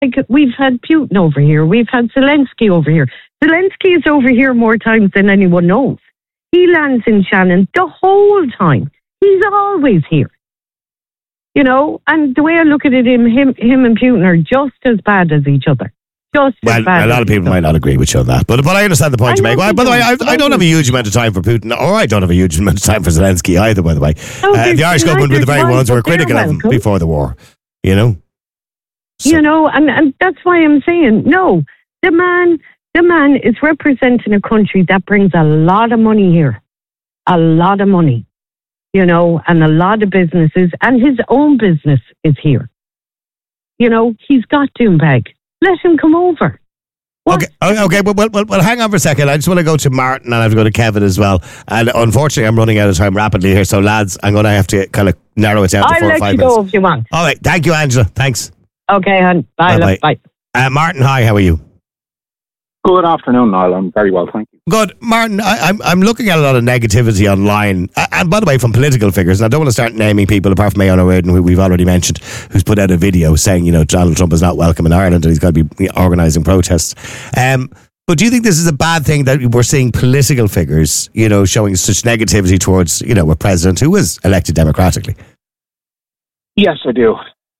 Like, we've had Putin over here. We've had Zelensky over here. Zelensky is over here more times than anyone knows. He lands in Shannon the whole time. He's always here. You know, and the way I look at it, him and Putin are just as bad as each other. Just as bad. A lot of people might not agree with you on that, but I understand the point you make. Well, by the way, I don't have a huge amount of time for Putin, or I don't have a huge amount of time for Zelensky either, by the way. The Irish government were the very ones who were critical of him before the war, you know? So. You know, and that's why I'm saying, no, the man is representing a country that brings a lot of money here. A lot of money, you know, and a lot of businesses, and his own business is here. You know, he's got Doonbeg. Let him come over. What? Okay. Well, hang on for a second. I just want to go to Martin, and I have to go to Kevin as well. And unfortunately, I'm running out of time rapidly here. So, lads, I'm going to have to kind of narrow it down to 4 or 5 minutes. I'll let you go if you want. All right. Thank you, Angela. Thanks. Okay, hon. Bye. Bye. Martin, hi. How are you? Good afternoon, Niall. I'm very well, thank you. Good. Martin, I'm looking at a lot of negativity online. And by the way, from political figures, and I don't want to start naming people apart from Aodhán Ó Ríordáin, who we've already mentioned, who's put out a video saying, you know, Donald Trump is not welcome in Ireland and he's got to be organising protests. But do you think this is a bad thing that we're seeing political figures, you know, showing such negativity towards, you know, a president who was elected democratically? Yes, I do.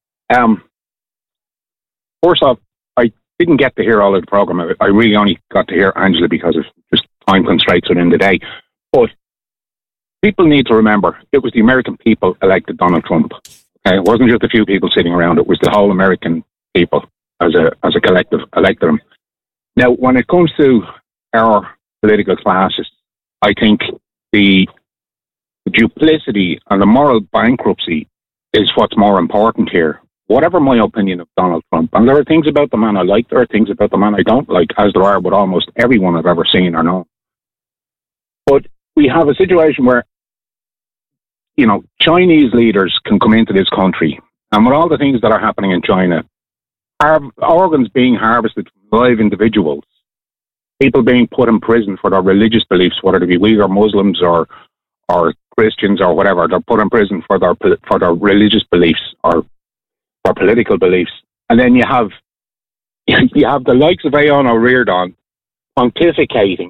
First off, I didn't get to hear all of the programme. I really only got to hear Angela because of just time constraints within the day. But people need to remember, it was the American people elected Donald Trump. Okay? It wasn't just a few people sitting around. It was the whole American people as a collective elected him. Now, when it comes to our political classes, I think the duplicity and the moral bankruptcy is what's more important here. Whatever my opinion of Donald Trump, and there are things about the man I like, there are things about the man I don't like, as there are with almost everyone I've ever seen or known. But we have a situation where, you know, Chinese leaders can come into this country, and with all the things that are happening in China, organs being harvested from live individuals, people being put in prison for their religious beliefs, whether they be Uyghur Muslims or Christians or whatever, they're put in prison for their religious beliefs or for political beliefs. And then you have the likes of Aodhán Ó Ríordáin pontificating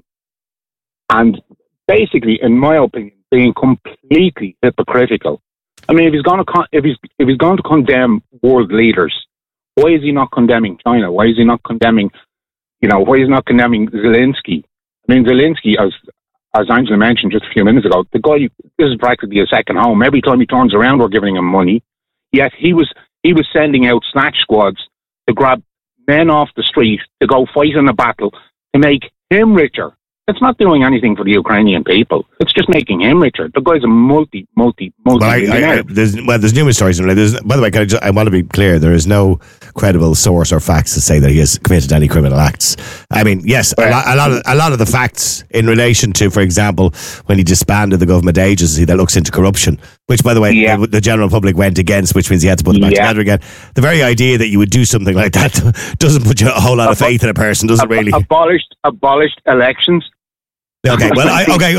and basically, in my opinion, being completely hypocritical. I mean, if he's going to condemn world leaders, why is he not condemning China? Why is he not condemning, why is he not condemning Zelensky? I mean, Zelensky, as Angela mentioned just a few minutes ago, the guy, this is practically a second home. Every time he turns around, we're giving him money. Yet he was sending out snatch squads to grab men off the street to go fight in a battle to make him richer. It's not doing anything for the Ukrainian people. It's just making him richer. The guy's a multi-millionaire. There's numerous stories. By the way, I want to be clear, there is no credible source or facts to say that he has committed any criminal acts. I mean, yes, a lot of the facts in relation to, for example, when he disbanded the government agency that looks into corruption, which, by the way, the general public went against, which means he had to put them back together again. The very idea that you would do something like that doesn't put you a whole lot of faith in a person, does it really? Abolished elections. Okay, well,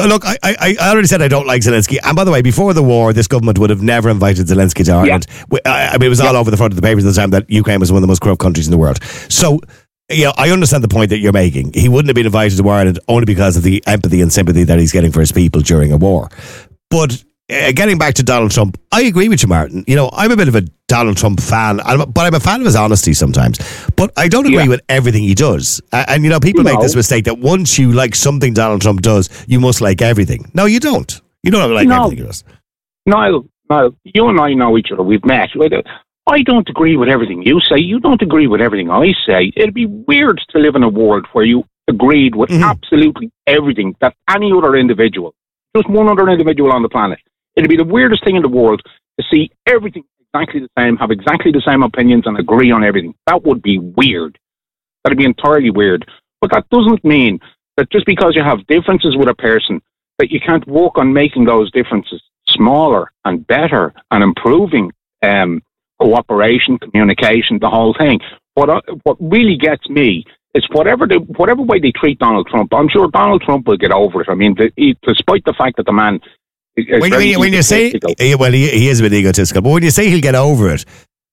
I already said I don't like Zelensky. And by the way, before the war, this government would have never invited Zelensky to Ireland. Yeah. I mean, it was all over the front of the papers at the time that Ukraine was one of the most corrupt countries in the world. So, I understand the point that you're making. He wouldn't have been invited to Ireland only because of the empathy and sympathy that he's getting for his people during a war. But getting back to Donald Trump, I agree with you, Martin. I'm a bit of a Donald Trump fan, but I'm a fan of his honesty sometimes. But I don't agree with everything he does. And people make this mistake that once you like something Donald Trump does, you must like everything. No, you don't. You don't like everything he does. Niall, you and I know each other. We've met. I don't agree with everything you say. You don't agree with everything I say. It'd be weird to live in a world where you agreed with absolutely everything that any other individual, just one other individual on the planet. It'd be the weirdest thing in the world to see everything exactly the same, have exactly the same opinions and agree on everything. That would be weird. That'd be entirely weird. But that doesn't mean that just because you have differences with a person, that you can't work on making those differences smaller and better and improving cooperation, communication, the whole thing. What really gets me is whatever way they treat Donald Trump, I'm sure Donald Trump will get over it. I mean, despite the fact that the man... When you say, well, he is a bit egotistical, but when you say he'll get over it,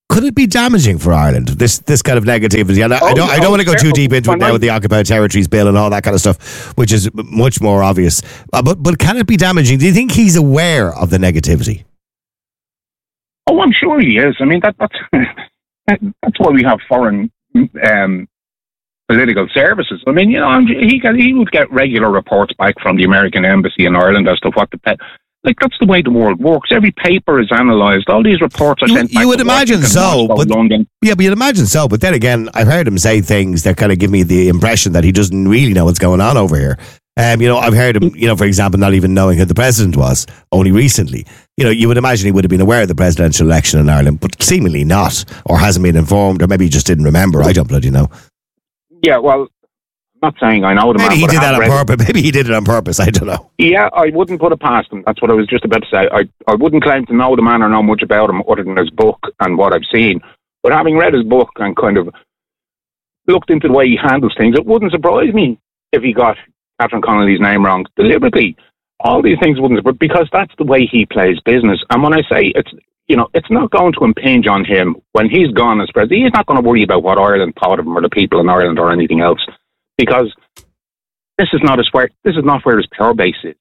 could it be damaging for Ireland? This kind of negativity, and I don't want to go too deep into it now with the Occupied Territories Bill and all that kind of stuff, which is much more obvious. But can it be damaging? Do you think he's aware of the negativity? Oh, I'm sure he is. I mean, that's why we have foreign political services. I mean, he would get regular reports back from the American embassy in Ireland as to what that's the way the world works. Every paper is analysed. All these reports are sent back. You would imagine so, but London. Yeah, but you'd imagine so. But then again, I've heard him say things that kind of give me the impression that he doesn't really know what's going on over here. I've heard him, for example, not even knowing who the president was only recently. You would imagine he would have been aware of the presidential election in Ireland, but seemingly not, or hasn't been informed, or maybe he just didn't remember. I don't bloody know. Yeah, well, I'm not saying I know the man. Maybe he did that on purpose. Maybe he did it on purpose. I don't know. Yeah, I wouldn't put it past him. That's what I was just about to say. I wouldn't claim to know the man or know much about him other than his book and what I've seen. But having read his book and kind of looked into the way he handles things, it wouldn't surprise me if he got Catherine Connolly's name wrong deliberately. All these things wouldn't, but because that's the way he plays business. And when I say it's not going to impinge on him when he's gone as president. He's not going to worry about what Ireland thought of him or the people in Ireland or anything else, because this is not where his power base is.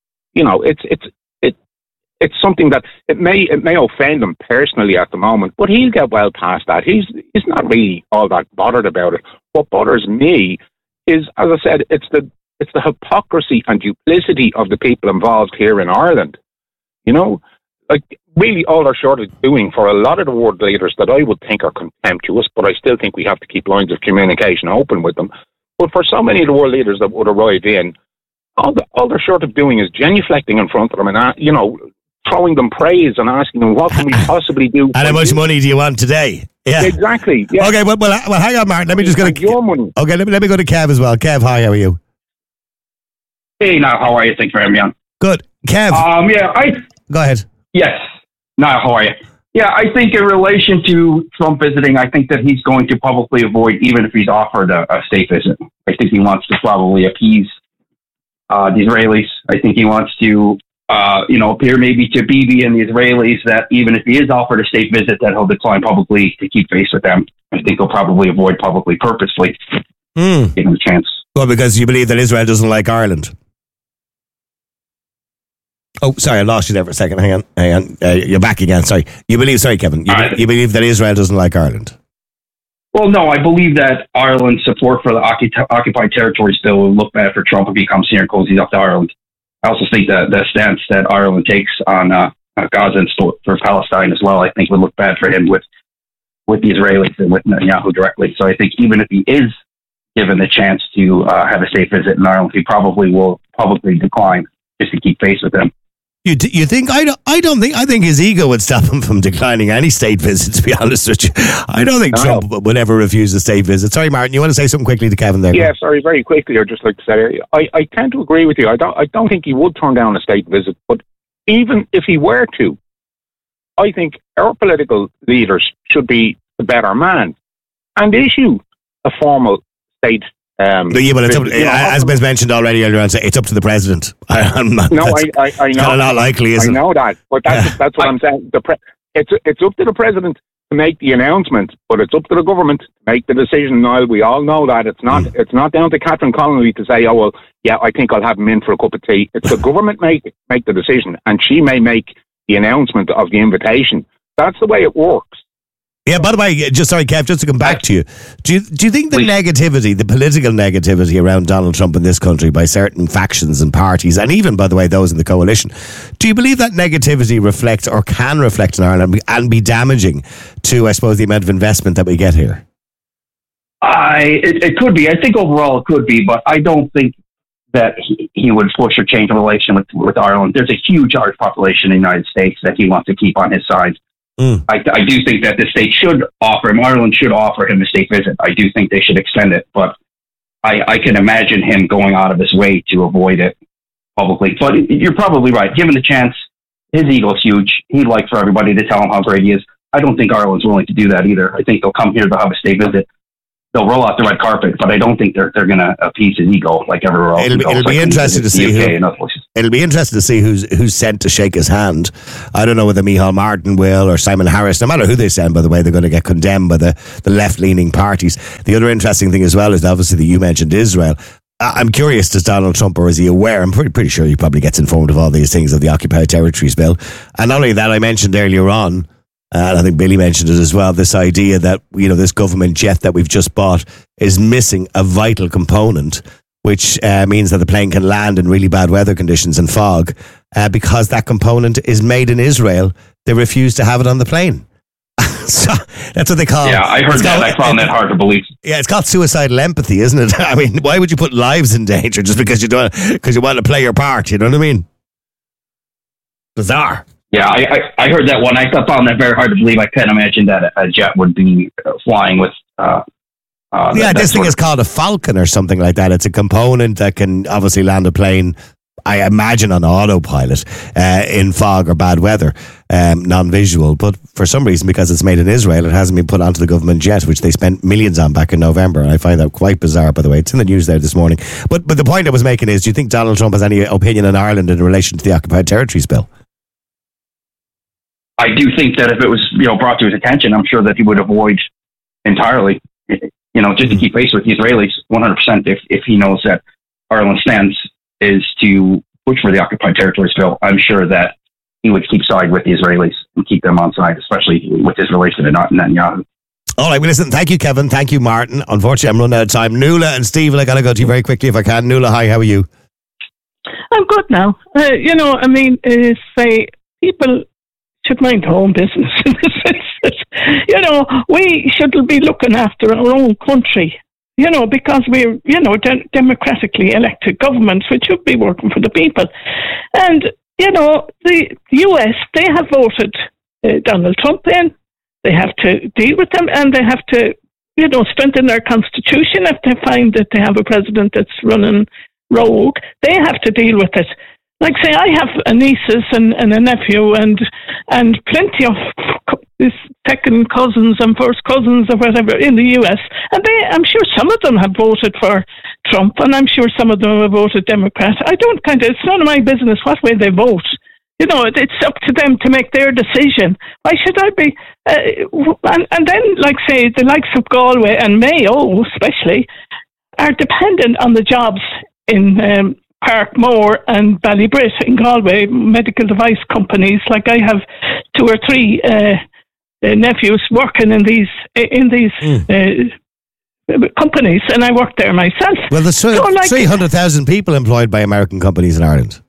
It's something that it may offend him personally at the moment, but he'll get well past that. He's not really all that bothered about it. What bothers me is, as I said, it's the hypocrisy and duplicity of the people involved here in Ireland. Really all they're short of doing for a lot of the world leaders that I would think are contemptuous, but I still think we have to keep lines of communication open with them. But for so many of the world leaders that would arrive in, all they're short of doing is genuflecting in front of them and, throwing them praise and asking them, what can we possibly do? And how much money do you want today? Yeah, exactly. Yeah. Okay, well, hang on, Martin. Let me just go to your money. Okay, let me go to Kev as well. Kev, hi, how are you? Hey, now, how are you? Thanks for having me on. Good. Kev. Go ahead. Yes. Now, how are you? Yeah, I think in relation to Trump visiting, I think that he's going to publicly avoid, even if he's offered a state visit. I think he wants to probably appease the Israelis. I think he wants to, appear maybe to Bibi and the Israelis that even if he is offered a state visit, that he'll decline publicly to keep face with them. I think he'll probably avoid publicly purposely, give him a chance. Well, because you believe that Israel doesn't like Ireland. Oh, sorry, I lost you there for a second. Hang on. You're back again. Sorry. Kevin, you believe that Israel doesn't like Ireland? Well, no, I believe that Ireland's support for the Occupied Territories Bill will look bad for Trump if he comes here and cozies up to Ireland. I also think that the stance that Ireland takes on Gaza and for Palestine as well, I think would look bad for him with the Israelis and with Netanyahu directly. So I think even if he is given the chance to have a state visit in Ireland, he probably will publicly decline just to keep face with them. You think? I think his ego would stop him from declining any state visit, to be honest with you. I don't think Trump would ever refuse a state visit. Sorry, Martin, you want to say something quickly to Kevin there? Yeah, sorry, very quickly. I'd just like to say, I tend to agree with you. I don't think he would turn down a state visit, but even if he were to, I think our political leaders should be the better man and issue a formal state. But it's up, as was mentioned already earlier on, it's up to the president. I know. It's kind of not likely, is it? I know that, but that's what I'm saying. It's up to the president to make the announcement, but it's up to the government to make the decision. Niall, we all know that it's not down to Catherine Connolly to say, oh well, yeah, I think I'll have him in for a cup of tea. It's the government make the decision, and she may make the announcement of the invitation. That's the way it works. Yeah, by the way, Kev, just to come back to you, do you think the negativity, the political negativity around Donald Trump in this country by certain factions and parties, and even, by the way, those in the coalition, do you believe that negativity reflects or can reflect in Ireland and be damaging to, I suppose, the amount of investment that we get here? It could be. I think overall it could be, but I don't think that he would push or change the relation with Ireland. There's a huge Irish population in the United States that he wants to keep on his side. I do think that the state should offer him, Ireland should offer him a state visit. I do think they should extend it, but I can imagine him going out of his way to avoid it publicly. But you're probably right. Given the chance, his ego is huge. He'd like for everybody to tell him how great he is. I don't think Ireland's willing to do that either. I think they'll come here to have a state visit. They'll roll out the red carpet, but I don't think they're going to appease his ego like everywhere else. It'll be interesting to see It'll be interesting to see who's sent to shake his hand. I don't know whether Micheál Martin will or Simon Harris. No matter who they send, by the way, they're going to get condemned by the left-leaning parties. The other interesting thing as well is obviously that you mentioned Israel. I'm curious, does Donald Trump, or is he aware? I'm pretty sure he probably gets informed of all these things of the Occupied Territories Bill. And not only that, I mentioned earlier on, and I think Billy mentioned it as well, this idea that, this government jet that we've just bought is missing a vital component, which means that the plane can land in really bad weather conditions and fog. Because that component is made in Israel, they refuse to have it on the plane. So that's what they call. Yeah, I heard that. I found that hard to believe. Yeah, it's called suicidal empathy, isn't it? I mean, why would you put lives in danger just because you want to play your part? You know what I mean? Bizarre. Yeah, I heard that one. I found that very hard to believe. I can't imagine that a jet would be flying with. This thing is called a Falcon or something like that. It's a component that can obviously land a plane, I imagine, on autopilot in fog or bad weather, non-visual. But for some reason, because it's made in Israel, it hasn't been put onto the government jet, which they spent millions on back in November. And I find that quite bizarre, by the way. It's in the news there this morning. But the point I was making is, do you think Donald Trump has any opinion in Ireland in relation to the Occupied Territories Bill? I do think that if it was brought to his attention, I'm sure that he would avoid entirely, just to keep pace with the Israelis 100%. If he knows that Ireland's stance is to push for the Occupied Territories Bill, I'm sure that he would keep side with the Israelis and keep them on side, especially with his relation to Netanyahu. All right, well, listen, thank you, Kevin. Thank you, Martin. Unfortunately, I'm running out of time. Nuala and Stephen, I got to go to you very quickly if I can. Nuala, hi, how are you? I'm good now. Say people should mind their own business in the sense that, we should be looking after our own country, because we're, democratically elected governments, which should be working for the people. And, the US, they have voted Donald Trump in. They have to deal with them, and they have to, strengthen their constitution if they find that they have a president that's running rogue. They have to deal with it. Like, say, I have nieces and a nephew and plenty of second cousins and first cousins or whatever in the US, and I'm sure some of them have voted for Trump, and I'm sure some of them have voted Democrat. It's none of my business what way they vote. It's up to them to make their decision. Why should I be? And then, like, say, the likes of Galway and Mayo, especially, are dependent on the jobs in Parkmore and Ballybrit in Galway, medical device companies. Like, I have 2 or 3 nephews working in these companies, and I work there myself. Well, there's 300,000 people employed by American companies in Ireland.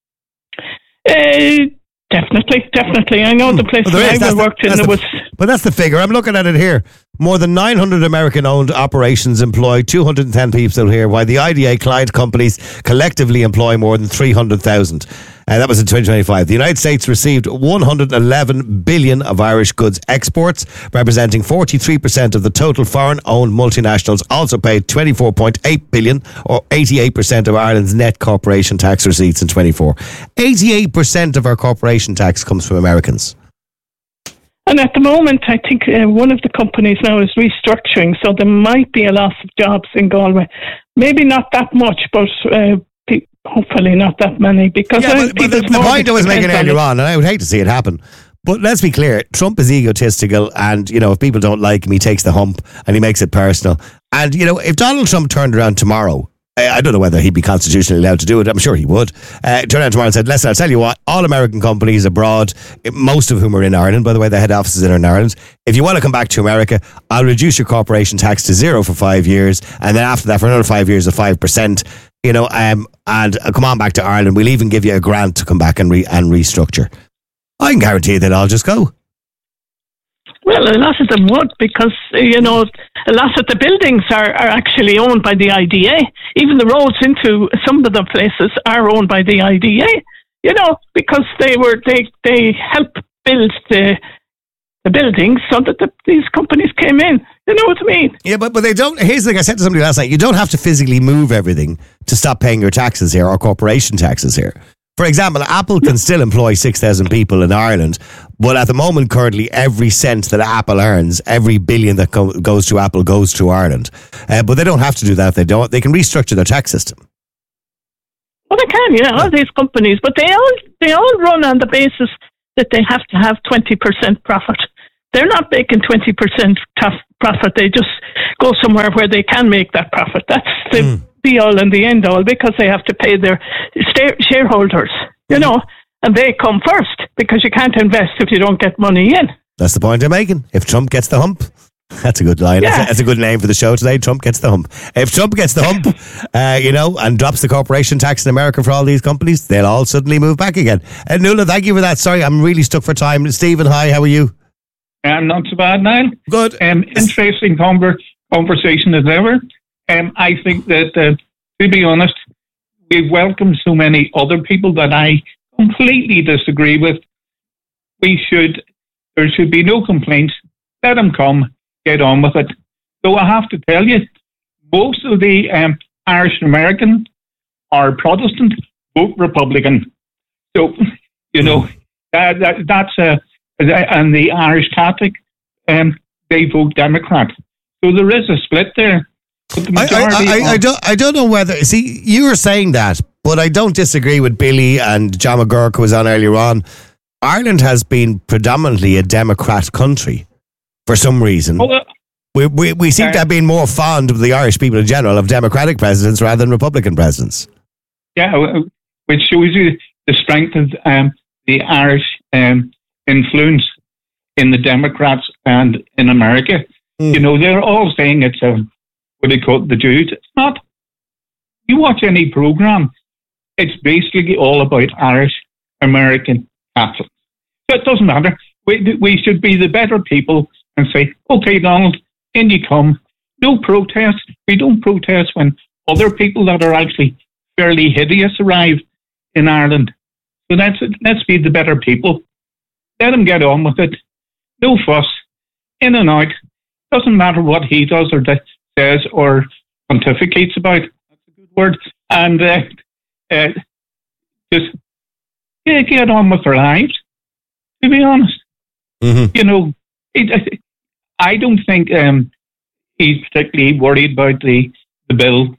Definitely. I know the place that I worked in. But that's the figure. I'm looking at it here. More than 900 American-owned operations employ 210 people here, while the IDA client companies collectively employ more than 300,000. And that was in 2025. The United States received 111 billion of Irish goods exports, representing 43% of the total foreign-owned multinationals. Also paid 24.8 billion, or 88% of Ireland's net corporation tax receipts in 24. 88% of our corporation tax comes from Americans. And at the moment, I think one of the companies now is restructuring, so there might be a loss of jobs in Galway. Maybe not that much, but hopefully not that many. Because the point I was making earlier on, and I would hate to see it happen, but let's be clear, Trump is egotistical, and, if people don't like him, he takes the hump and he makes it personal. And, if Donald Trump turned around tomorrow, I don't know whether he'd be constitutionally allowed to do it. I'm sure he would. Turned around tomorrow and said, listen, I'll tell you what, all American companies abroad, most of whom are in Ireland, by the way, the head offices are in Ireland. If you want to come back to America, I'll reduce your corporation tax to 0 for 5 years. And then after that, for another 5 years, of 5%, and come on back to Ireland. We'll even give you a grant to come back and restructure. I can guarantee you that I'll just go. Well, a lot of them would, because, a lot of the buildings are actually owned by the IDA. Even the roads into some of the places are owned by the IDA, because they help build the buildings so that these companies came in. You know what I mean? Yeah, but they don't. Here's the thing I said to somebody last night. You don't have to physically move everything to stop paying your taxes here, or corporation taxes here. For example, Apple can still employ 6,000 people in Ireland, but at the moment, currently, every cent that Apple earns, every billion that goes to Apple goes to Ireland. But they don't have to do that if they don't. They can restructure their tax system. Well, they can, yeah, all these companies, but they all run on the basis that they have to have 20% profit. They're not making 20% profit. They just go somewhere where they can make that profit. That's the be all and the end all, because they have to pay their shareholders, you know, and they come first, because you can't invest if you don't get money in. That's the point I'm making. If Trump gets the hump. That's a good line. Yeah. That's a good name for the show today. Trump gets the hump. If Trump gets the hump, and drops the corporation tax in America for all these companies, they'll all suddenly move back again. Nuala, thank you for that. Sorry, I'm really stuck for time. Stephen, hi, how are you? Not so bad, Niall. Good. Interesting conversation as ever. I think that, to be honest, we've welcomed so many other people that I completely disagree with. There should be no complaints. Let them come. Get on with it. So I have to tell you, most of the Irish Americans are Protestant, vote Republican. So, you know, that's and the Irish Catholic, they vote Democrat. So there is a split there. But the majority I don't know whether, see, you were saying that, but I don't disagree with Billy and John McGurk, who was on earlier on. Ireland has been predominantly a Democrat country. For some reason, we seem to have been more fond of the Irish people in general of Democratic presidents rather than Republican presidents. Yeah, which shows you the strength of the Irish influence in the Democrats and in America. You know, they're all saying it's what they call the Jews. It's not. You watch any program, it's basically all about Irish American Catholics. So it doesn't matter. We should be the better people and say, okay, Donald, in you come. No protest. We don't protest when other people that are actually fairly hideous arrive in Ireland. So let's be the better people. Let him get on with it. No fuss. In and out. Doesn't matter what he does or says or pontificates about. That's a good word. And just get on with their lives, to be honest. Mm-hmm. You know, I don't think he's particularly worried about the bill.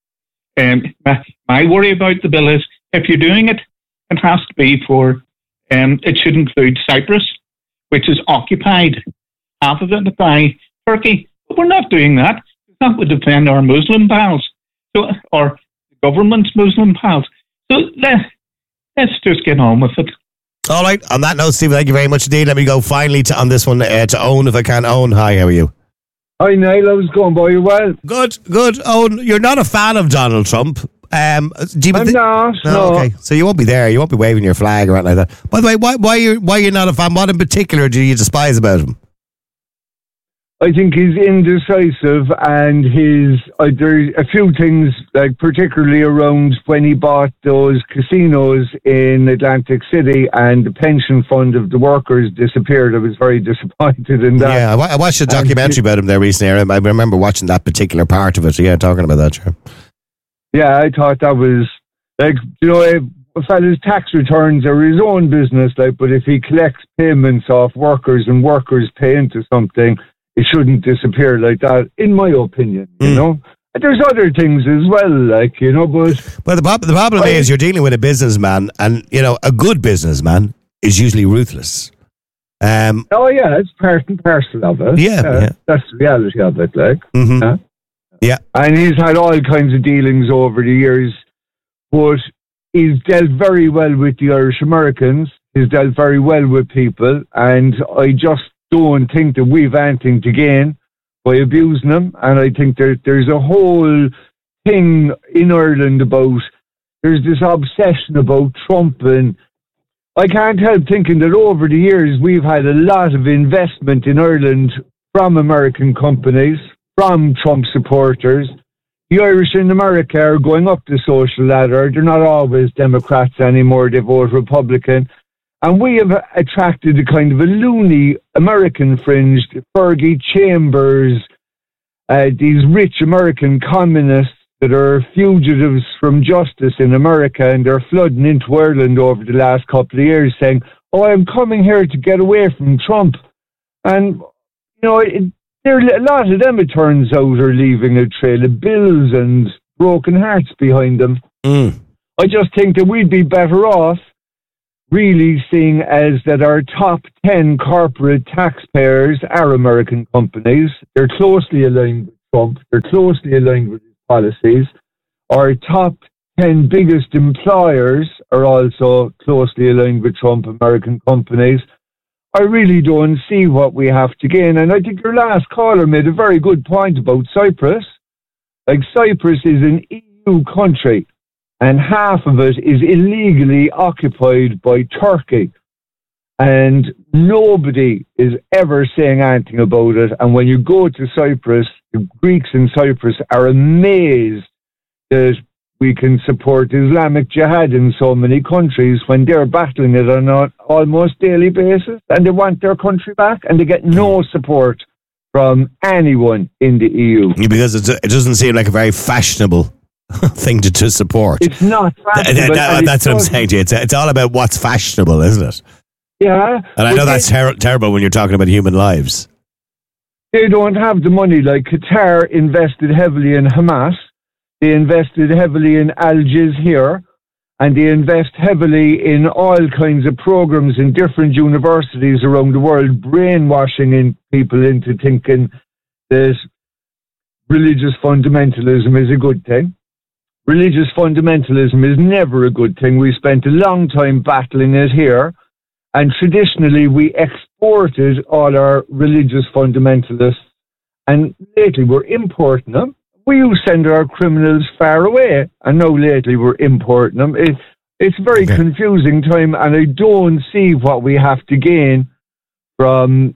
My worry about the bill is, if you're doing it, it has to be for, it should include Cyprus, which is occupied, half of it by Turkey. But we're not doing that. That would defend our Muslim pals, or the government's Muslim pals. So let's just get on with it. All right. On that note, Stephen, thank you very much indeed. Let me go finally on this one to Owen, if I can. Owen, hi, how are you? Hi, Niall. How's it going, boy? You well? Good. Owen, you're not a fan of Donald Trump. I'm not. No. Okay. So you won't be there. You won't be waving your flag or anything like that. By the way, why are you not a fan? What in particular do you despise about him? I think he's indecisive, and there's a few things, like particularly around when he bought those casinos in Atlantic City and the pension fund of the workers disappeared. I was very disappointed in that. Yeah, I watched a documentary about him there recently. I remember watching that particular part of it. Yeah, talking about that, sure. Yeah, I thought that was, like, you know, a fella's tax returns are his own business, like, but if he collects payments off workers and workers pay into something, it shouldn't disappear like that, in my opinion, you know. And there's other things as well, like, you know, but... Well, the problem is you're dealing with a businessman, and, you know, a good businessman is usually ruthless. Oh, yeah, it's part and parcel of it. Yeah. That's the reality of it, like. Mm-hmm. Yeah. And he's had all kinds of dealings over the years, but he's dealt very well with the Irish Americans. He's dealt very well with people, and I just don't think that we've anything to gain by abusing them. And I think there's a whole thing in Ireland about, there's this obsession about Trump, and I can't help thinking that over the years we've had a lot of investment in Ireland from American companies, from Trump supporters. The Irish in America are going up the social ladder. They're not always Democrats anymore. They vote Republican. And we have attracted a kind of a loony American fringe, Fergie Chambers, these rich American communists that are fugitives from justice in America, and they're flooding into Ireland over the last couple of years saying, oh, I'm coming here to get away from Trump. And, you know, a lot of them, it turns out, are leaving a trail of bills and broken hearts behind them. I just think that we'd be better off really seeing as that our top 10 corporate taxpayers are American companies. They're closely aligned with Trump. They're closely aligned with his policies. Our top 10 biggest employers are also closely aligned with Trump, American companies. I really don't see what we have to gain. And I think your last caller made a very good point about Cyprus. Like, Cyprus is an EU country, and half of it is illegally occupied by Turkey. And nobody is ever saying anything about it. And when you go to Cyprus, the Greeks in Cyprus are amazed that we can support Islamic Jihad in so many countries when they're battling it on an almost daily basis, and they want their country back, and they get no support from anyone in the EU. Because it doesn't seem like a very fashionable thing to support. It's not fashionable. That's what I'm saying to you. It's all about what's fashionable, isn't it? Yeah. And I know that's terrible when you're talking about human lives. They don't have the money. Like, Qatar invested heavily in Hamas. They invested heavily in Al Jazeera, and they invest heavily in all kinds of programs in different universities around the world, brainwashing people into thinking that religious fundamentalism is a good thing. Religious fundamentalism is never a good thing. We spent a long time battling it here, and traditionally we exported all our religious fundamentalists, and lately we're importing them. We used to send our criminals far away, and now lately we're importing them. It's a very confusing time, and I don't see what we have to gain from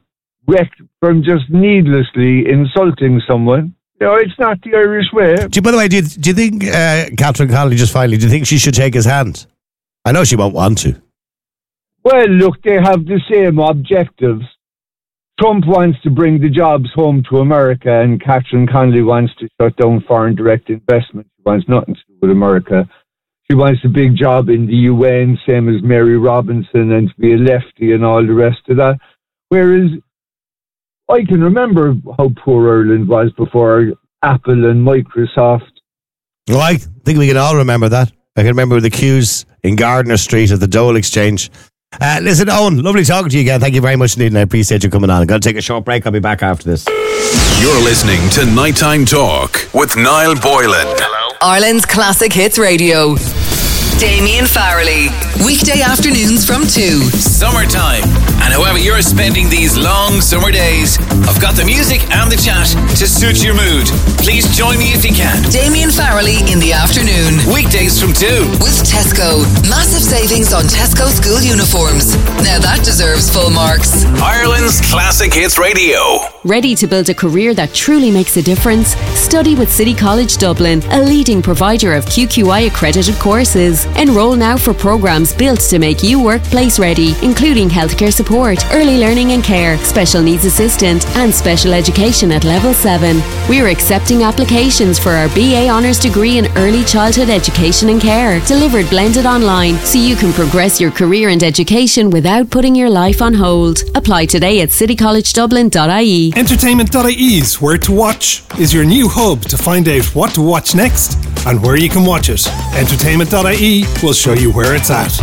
just needlessly insulting someone. You know, it's not the Irish way. By the way, do you think, Catherine Connolly, just finally, do you think she should take his hand? I know she won't want to. Well, look, they have the same objectives. Trump wants to bring the jobs home to America, and Catherine Connolly wants to shut down foreign direct investment. She wants nothing to do with America. She wants a big job in the UN, same as Mary Robinson, and to be a lefty and all the rest of that. Whereas I can remember how poor Ireland was before Apple and Microsoft. Well, I think we can all remember that. I can remember the queues in Gardner Street at the Dole Exchange. Listen, Owen, lovely talking to you again. Thank you very much indeed, and I appreciate you coming on. I'm going to take a short break. I'll be back after this. You're listening to Nighttime Talk with Niall Boylan. Hello. Ireland's Classic Hits Radio. Damien Farrelly. Weekday afternoons from 2. Summertime. And however you're spending these long summer days, I've got the music and the chat to suit your mood. Please join me if you can. Damien Farrelly in the afternoon. Weekdays from 2. With Tesco. Massive savings on Tesco school uniforms. Now that deserves full marks. Ireland's Classic Hits Radio. Ready to build a career that truly makes a difference? Study with City College Dublin, a leading provider of QQI accredited courses. Enroll now for programs built to make you workplace ready, including healthcare support, early learning and care, special needs assistant, and special education at level 7. We are accepting applications for our BA Honours degree in early childhood education and care, delivered blended online, so you can progress your career and education without putting your life on hold. Apply today at citycollegedublin.ie. Entertainment.ie's Where to Watch is your new hub to find out what to watch next and where you can watch it. Entertainment.ie will show you where it's at.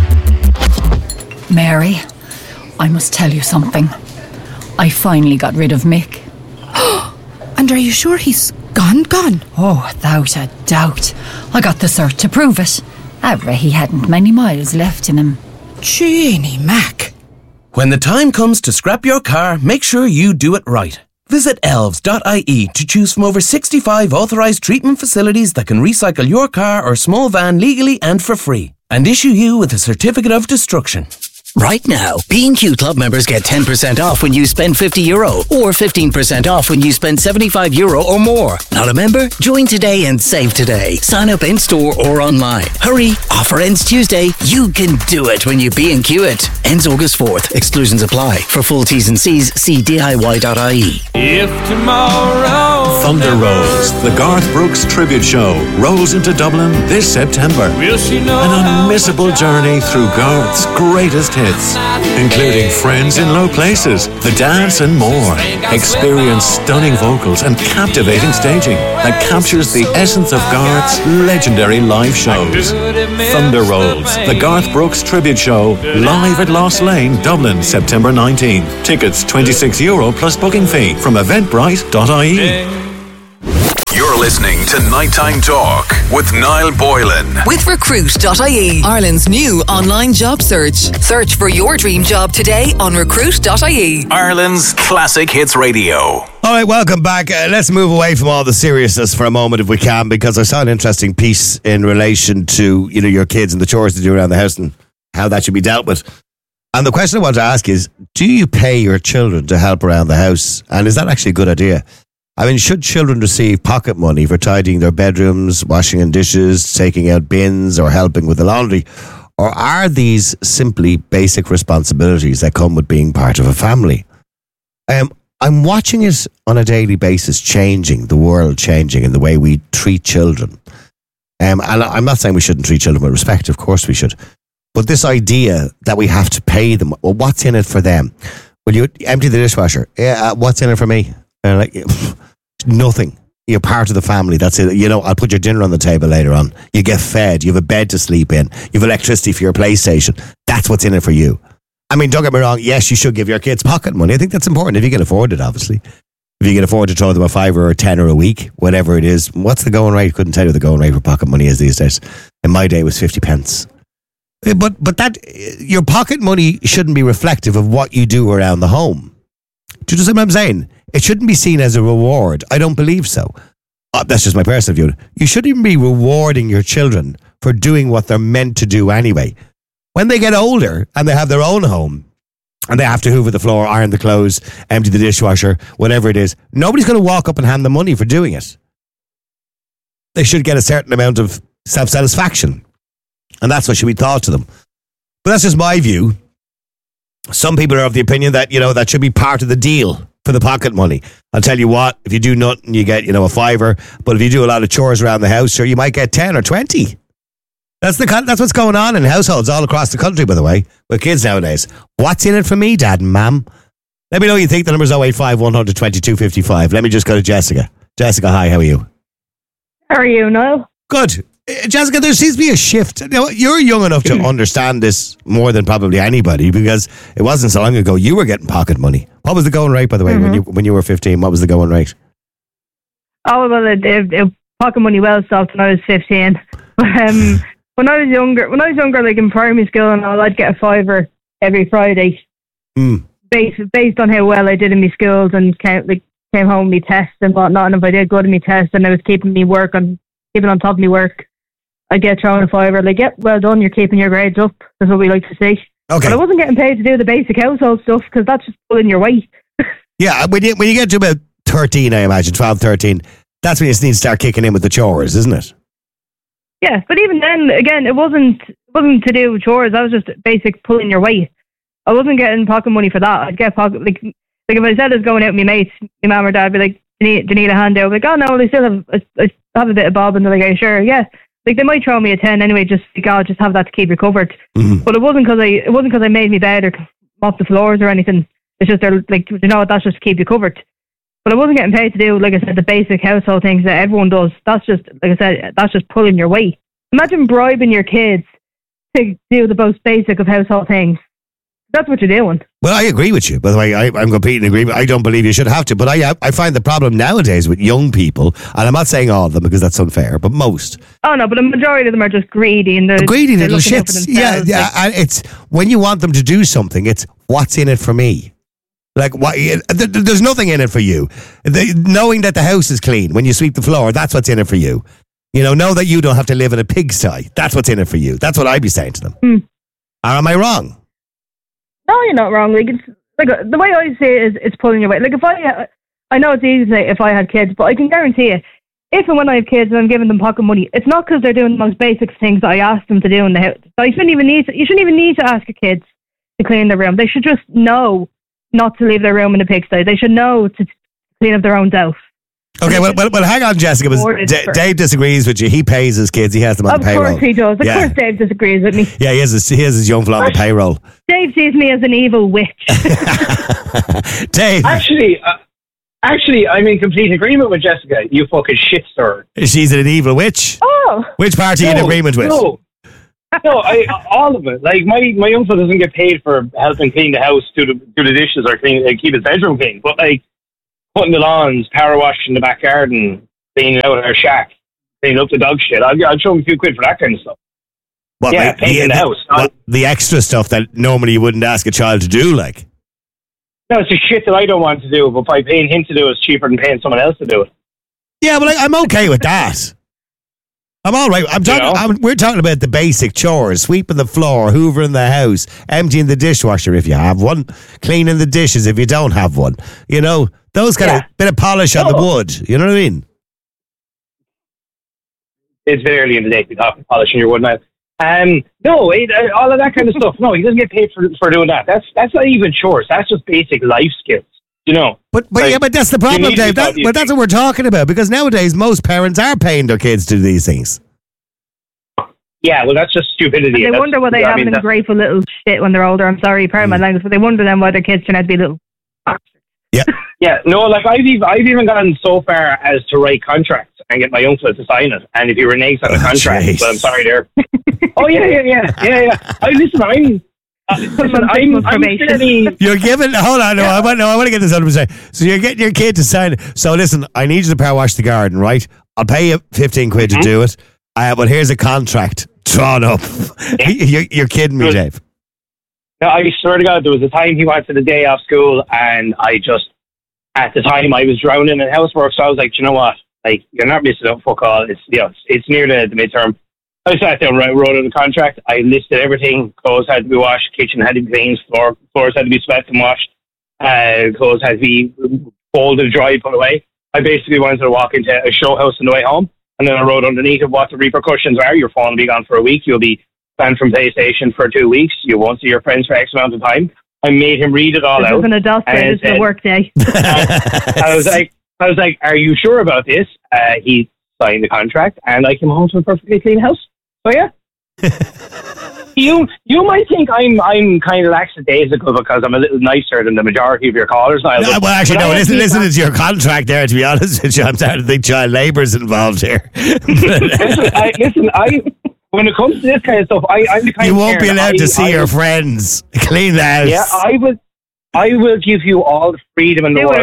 Mary, I must tell you something. I finally got rid of Mick. And are you sure he's gone? Oh, without a doubt. I got the cert to prove it. However, he hadn't many miles left in him. Jeannie Mac. When the time comes to scrap your car, make sure you do it right. Visit elves.ie to choose from over 65 authorised treatment facilities that can recycle your car or small van legally and for free, and issue you with a certificate of destruction. Right now, B&Q Club members get 10% off when you spend €50 or 15% off when you spend €75 or more. Not a member? Join today and save today. Sign up in store or online. Hurry, offer ends Tuesday. You can do it when you B&Q it. Ends August 4th. Exclusions apply. For full T's and C's, see DIY.ie. If tomorrow Thunder Rolls, the Garth Brooks tribute show, rolls into Dublin this September. Will she know an unmissable journey through Garth's greatest hits. hits, including Friends in Low Places, The Dance and more. Experience stunning vocals and captivating staging that captures the essence of Garth's legendary live shows. Thunder Rolls, the Garth Brooks Tribute Show, live at Lost Lane, Dublin, September 19th. Tickets €20 plus booking fee from eventbrite.ie. You're listening to Nighttime Talk with Niall Boylan. With Recruit.ie, Ireland's new online job search. Search for your dream job today on Recruit.ie. Ireland's classic hits radio. All right, welcome back. Let's move away from all the seriousness for a moment if we can, because I saw an interesting piece in relation to, you know, your kids and the chores to do around the house and how that should be dealt with. And the question I want to ask is, do you pay your children to help around the house? And is that actually a good idea? I mean, should children receive pocket money for tidying their bedrooms, washing and dishes, taking out bins, or helping with the laundry? Or are these simply basic responsibilities that come with being part of a family? I'm watching it on a daily basis changing, the world changing in the way we treat children. And I'm not saying we shouldn't treat children with respect, of course we should. But this idea that we have to pay them, well, what's in it for them? Will you empty the dishwasher? Yeah, what's in it for me? Nothing. You're part of the family. That's it. You know, I'll put your dinner on the table later on. You get fed. You have a bed to sleep in. You have electricity for your PlayStation. That's what's in it for you. I mean, don't get me wrong. Yes, you should give your kids pocket money. I think that's important if you can afford it, obviously. If you can afford to throw them a $5 or $10 a week, whatever it is. What's the going rate? Couldn't tell you what the going rate for pocket money is these days. In my day, it was 50 pence. But that, your pocket money shouldn't be reflective of what you do around the home. Do you know what I'm saying? It shouldn't be seen as a reward. I don't believe so. That's just my personal view. You shouldn't even be rewarding your children for doing what they're meant to do anyway. When they get older and they have their own home and they have to hoover the floor, iron the clothes, empty the dishwasher, whatever it is, nobody's going to walk up and hand them money for doing it. They should get a certain amount of self-satisfaction. And that's what should be taught to them. But that's just my view. Some people are of the opinion that, you know, that should be part of the deal for the pocket money. I'll tell you what, if you do nothing, you get, you know, a $5. But if you do a lot of chores around the house, sure, you might get 10 or 20. That's what's going on in households all across the country, by the way, with kids nowadays. What's in it for me, Dad and Mum? Let me know what you think. The number's 085 100 2255. Let me just go to Jessica. Jessica, hi, how are you? How are you, Niall? Good. Jessica, there seems to be a shift. Now, you're young enough to understand this more than probably anybody, because it wasn't so long ago you were getting pocket money. What was the going rate, by the way, when you were 15? What was the going rate? Oh, well, pocket money well stopped when I was 15. But when I was younger, like in primary school and all, I'd get a $5 every Friday, based on how well I did in my schools and came home with my tests and whatnot. And if I did good in my tests and I was keeping on top of my work, I get thrown a $5. Like, yep, well done, you're keeping your grades up. That's what we like to see. Okay. But I wasn't getting paid to do the basic household stuff because that's just pulling your weight. Yeah, when you get to about 13, I imagine, 12, 13, that's when you need to start kicking in with the chores, isn't it? Yeah, but even then, again, it wasn't to do with chores. That was just basic pulling your weight. I wasn't getting pocket money for that. I'd get pocket, like if I said I was going out with my mates, my mum or dad would be like, do you need a hand out? Like, oh no, they still have a bit of bob, and they're like, are you sure? Yeah. Like, they might throw me a 10 anyway, just have that to keep you covered. Mm-hmm. But it wasn't because I made me bed or mop the floors or anything. It's just they're like, you know what, that's just to keep you covered. But I wasn't getting paid to do, like I said, the basic household things that everyone does. That's just, like I said, that's just pulling your weight. Imagine bribing your kids to do the most basic of household things. That's what you're doing. Well, I agree with you. By the way, I'm completely in agreement. I don't believe you should have to. But I find the problem nowadays with young people, and I'm not saying all of them because that's unfair, but most. Oh, no, but a majority of them are just greedy. And greedy little shits. Yeah. And it's when you want them to do something, it's what's in it for me. Like, what? There's nothing in it for you. Knowing that the house is clean when you sweep the floor, that's what's in it for you. You know that you don't have to live in a pigsty. That's what's in it for you. That's what I'd be saying to them. Or am I wrong? No, you're not wrong. Like, it's like the way I say it is, it's pulling your weight. Like, if I know it's easy to say if I had kids, but I can guarantee you, if and when I have kids and I'm giving them pocket money, it's not because they're doing the most basic things that I ask them to do in the house. So you shouldn't even need to ask your kids to clean their room. They should just know not to leave their room in a pigsty. They should know to clean up their own self. Okay, well, hang on, Jessica. Dave disagrees with you. He pays his kids. He has them on the payroll. Of course he does. Of course Dave disagrees with me. Yeah, he has his young fella on the payroll. Dave sees me as an evil witch. Dave. Actually, I'm in complete agreement with Jessica. You fucking shit stirrer. She's an evil witch? Oh. Which part are you in agreement with? No, all of it. Like, my uncle doesn't get paid for helping clean the house, do the dishes, or keep his bedroom clean. But, like, putting the lawns, power washing the back garden, cleaning out our shack, cleaning up the dog shit. I'll show him a few quid for that kind of stuff. What, yeah, painting the house. The extra stuff that normally you wouldn't ask a child to do, like? No, it's the shit that I don't want to do, but by paying him to do it, it's cheaper than paying someone else to do it. Yeah, but I'm okay with that. I'm all right. We're talking about the basic chores: sweeping the floor, hoovering the house, emptying the dishwasher if you have one, cleaning the dishes if you don't have one. You know, those kind of bit of polish on the wood. You know what I mean? It's very early in the day to be talking polishing your wood now. No, all of that kind of stuff. No, he doesn't get paid for doing that. That's not even chores. That's just basic life skills. You know. But that's the problem, Dave. That's what we're talking about, because nowadays most parents are paying their kids to do these things. Yeah, well, that's just stupidity. And they wonder why they have them grateful little shit when they're older. I'm sorry, pardon my language, but they wonder then why their kids turn out to be little. Yeah. Yeah. No, like I've even gotten so far as to write contracts and get my uncle to sign it. And if he reneges on the contract, well, I'm sorry, there. Oh yeah. I'm fairly. You're giving. Hold on, I want to get this 100%. So you're getting your kid to sign it. So listen, I need you to power wash the garden, right? I'll pay you 15 quid to do it. But here's a contract drawn up. You're kidding me, Dave. No, I swear to God, there was a time he wanted a day off school, and at the time I was drowning in housework, so I was like, you know what? Like, you're not missing out, fuck all. It's near the midterm. I sat down, wrote out a contract. I listed everything. Clothes had to be washed. Kitchen had to be cleaned. Floors had to be swept and washed. Clothes had to be folded, dried, put away. I basically wanted to walk into a show house on the way home, and then I wrote underneath it what the repercussions are. Your phone will be gone for a week. You'll be banned from PlayStation for 2 weeks. You won't see your friends for X amount of time. I made him read it all out. This is an adult day. This is a work day. I was like, are you sure about this? He signed the contract, and I came home to a perfectly clean house. So yeah. You might think I'm kind of lackadaisical because I'm a little nicer than the majority of your callers. Well, actually, no. Listen to your contract there. To be honest with you, I'm starting to think child labour's involved here. Listen, when it comes to this kind of stuff, I'm the kind you of won't be allowed to see your friends clean the house. Yeah, I will give you all the freedom in the world.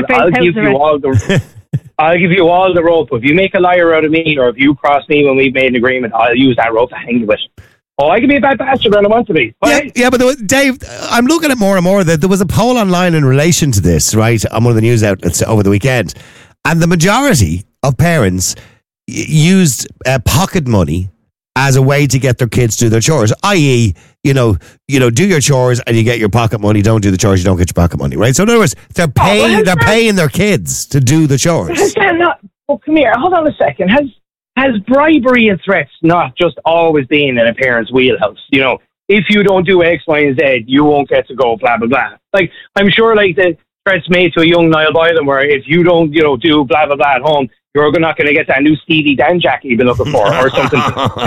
I'll give you all the rope. If you make a liar out of me, or if you cross me when we've made an agreement, I'll use that rope to hang you with. Oh, I can be a bad bastard when I want to be. Yeah, but Dave, I'm looking at more and more that there was a poll online in relation to this, right, on one of the news outlets over the weekend, and the majority of parents used pocket money as a way to get their kids to do their chores, i.e., you know, do your chores and you get your pocket money. Don't do the chores, you don't get your pocket money, right? So in other words, they're paying their kids to do the chores. Has that not? Oh, come here. Hold on a second. Has bribery and threats not just always been in a parent's wheelhouse? You know, if you don't do X, Y, and Z, you won't get to go. Blah blah blah. Like, I'm sure, like the threats made to a young Niall Boylan, where if you don't, do blah blah blah at home, you're not going to get that new Steely Dan jacket you've been looking for, or something.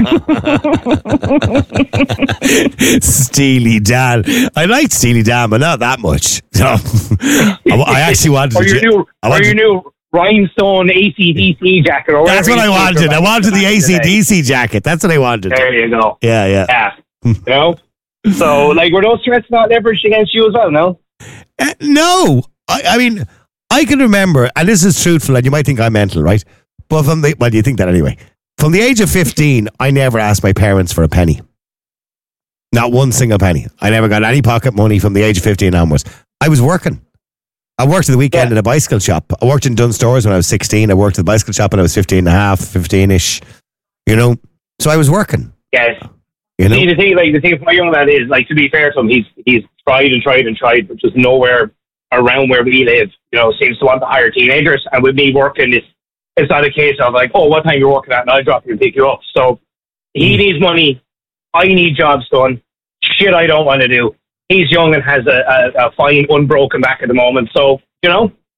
Steely Dan. I liked Steely Dan, but not that much. So, I actually wanted your new rhinestone AC/DC jacket. Or that's what I wanted. I wanted the AC/DC jacket. That's what I wanted. There you go. Yeah. So, like, were those threats not leveraged against you as well? No. No. I mean, I can remember, and this is truthful, and you might think I'm mental, right? But you think that anyway. From the age of 15, I never asked my parents for a penny. Not one single penny. I never got any pocket money from the age of 15 onwards. I was working. I worked at the weekend in a bicycle shop. I worked in Dunnes Stores when I was 16. I worked at the bicycle shop when I was 15-ish. So I was working. Yes. See, the thing for my young man is, like, to be fair to him, he's tried, but just nowhere around where we live, seems to want to hire teenagers. And with me working, it's not a case of like, oh, what time you're working at, and I'll drop you and pick you up. So he needs money. I need jobs done. Shit I don't want to do. He's young and has a fine unbroken back at the moment. So,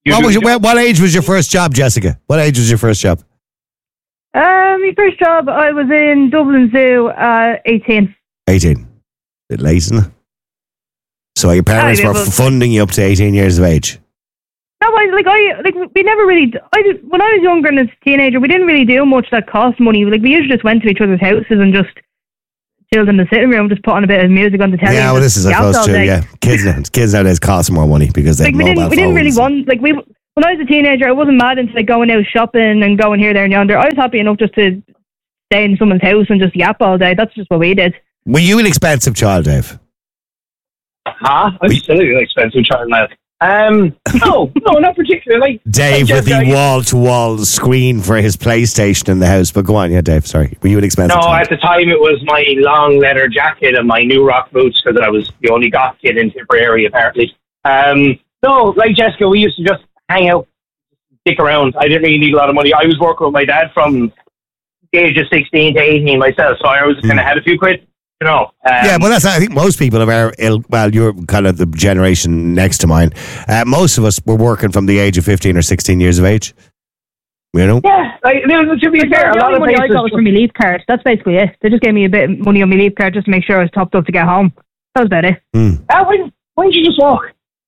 What age was your first job, Jessica? What age was your first job? My first job, I was in Dublin Zoo at 18. 18. Bit late, isn't it? So your parents were funding you up to 18 years of age? No, we never really. When I was younger and as a teenager, we didn't really do much that cost money. Like, we usually just went to each other's houses and just chilled in the sitting room, just put on a bit of music on the telly. Yeah, well, this is, I suppose, true. Yeah, kids nowadays cost more money because they have mobile phones. We didn't really want, like, when I was a teenager, I wasn't mad into like going out shopping and going here, there, and yonder. I was happy enough just to stay in someone's house and just yap all day. That's just what we did. Were you an expensive child, Dave? I'm still an expensive child now. No, not particularly. Dave with the wall-to-wall screen for his PlayStation in the house. But go on, yeah, Dave, sorry. Were you an expensive child? At the time it was my long leather jacket and my new rock boots because I was the only goth kid in Tipperary, apparently. No, like Jessica, we used to just hang out, stick around. I didn't really need a lot of money. I was working with my dad from the age of 16 to 18 myself, so I always kind of had a few quid. Yeah, well, I think most people of our you're kind of the generation next to mine. Most of us were working from the age of 15 or 16 years of age. You know? Yeah, to be fair, a lot of money I got was from my leave card. That's basically it. They just gave me a bit of money on my leave card just to make sure I was topped up to get home. That was about it. Why didn't you just walk?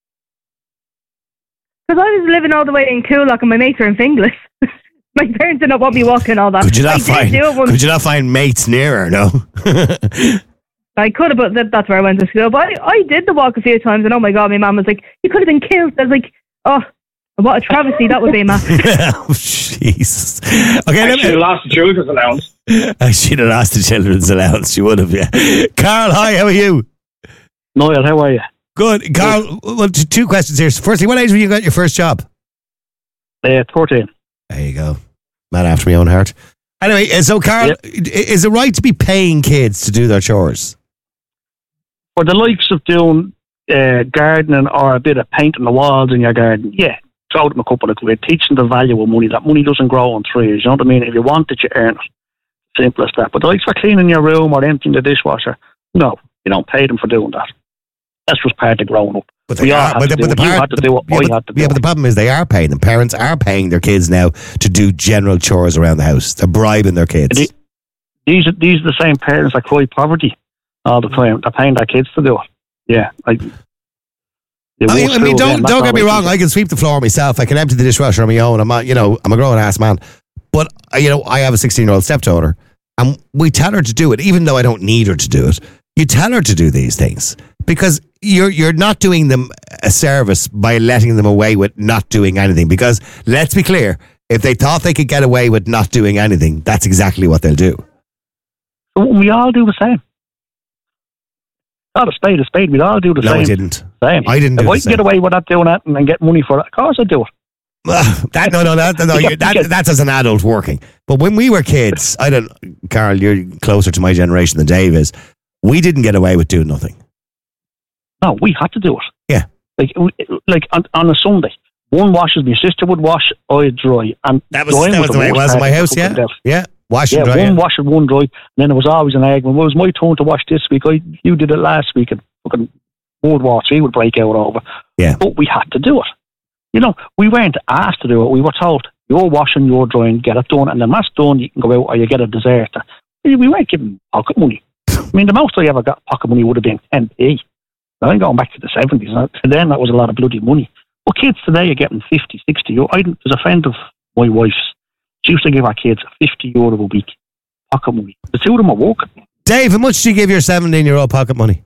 Because I was living all the way in Coolock and my mates were in Finglas. My parents did not want me walking all that. Could you not find mates nearer? No. I could have, but that's where I went to school. But I did the walk a few times, and oh my god, my mum was like, "You could have been killed." I was like, "Oh, what a travesty that would be, Matt." Oh, Jesus. Okay, I should have lost the children's allowance. I should have lost the children's allowance. She would have, yeah. Carl, hi. How are you? Noel, how are you? Good, Carl. Well, two questions here. Firstly, what age when you got your first job? 14. There you go. Man after my own heart. Anyway, so Carl, is it right to be paying kids to do their chores? For the likes of doing gardening or a bit of paint on the walls in your garden, yeah, throw them a couple of quid. Teach them the value of money. That money doesn't grow on trees. You know what I mean? If you want it, you earn it. Simple as that. But the likes for cleaning your room or emptying the dishwasher, no, you don't pay them for doing that. That's just part of growing up. But the problem is they are paying them. Parents are paying their kids now to do general chores around the house. They're bribing their kids. These are the same parents that cry poverty all the time. They're paying their kids to do it. Yeah, don't get me wrong. I can sweep the floor myself. I can empty the dishwasher on my own. I'm a grown ass man. But I have a 16-year-old stepdaughter, and we tell her to do it, even though I don't need her to do it. You tell her to do these things because you're not doing them a service by letting them away with not doing anything. Because let's be clear, if they thought they could get away with not doing anything, that's exactly what they'll do. We all do the same. Not a spade. We all do the same. No, I didn't. Same. I didn't do if the I can get away with not doing that and get money for it, of course I do it. That's as an adult working. But when we were kids, Carl, you're closer to my generation than Dave is. We didn't get away with doing nothing. No, we had to do it. Yeah. Like on a Sunday, one washes, my sister would wash, I'd dry. And that was the way it was in my house, yeah. Yeah. Wash and dry. One wash and one dry. And then there was always an argument. Well, it was my turn to wash this week. You did it last week, and fucking World War III would break out over. Yeah. But we had to do it. We weren't asked to do it. We were told, you're washing, you're drying, get it done. And then that's done, you can go out or you get a dessert. We weren't given pocket money. I mean, the most I ever got pocket money would have been 10p. I'm going back to the 70s. And then that was a lot of bloody money. But kids today are getting 50, 60 euro. There's a friend of my wife's. She used to give our kids 50 euro a week pocket money. The two of them are working. Dave, how much do you give your 17-year-old pocket money?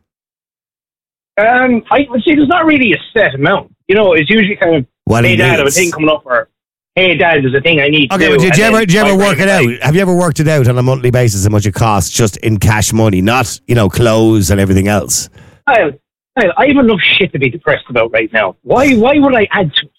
I would say there's not really a set amount. It's usually kind of, hey, Dad, I have a thing coming up, or hey, Dad, there's a thing I need to do. Okay, but did you ever work it out? Have you ever worked it out on a monthly basis how much it costs just in cash money, not, clothes and everything else? I have enough shit to be depressed about right now. Why would I add to